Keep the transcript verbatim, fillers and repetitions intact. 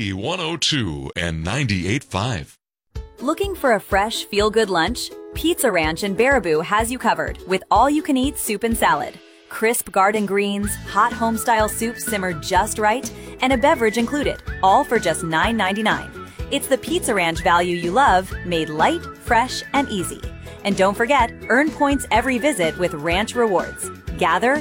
Z one oh two and ninety-eight point five. Looking for a fresh, feel-good lunch? Pizza Ranch in Baraboo has you covered with all-you-can-eat soup and salad. Crisp garden greens, hot home-style soup simmered just right, and a beverage included, all for just nine ninety-nine. It's the Pizza Ranch value you love, made light, fresh, and easy. And don't forget, earn points every visit with Ranch Rewards. Gather,